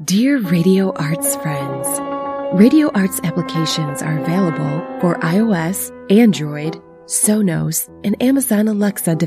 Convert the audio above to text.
Dear Radio Arts friends, Radio Arts applications are available for iOS, Android, Sonos, and Amazon Alexa devices.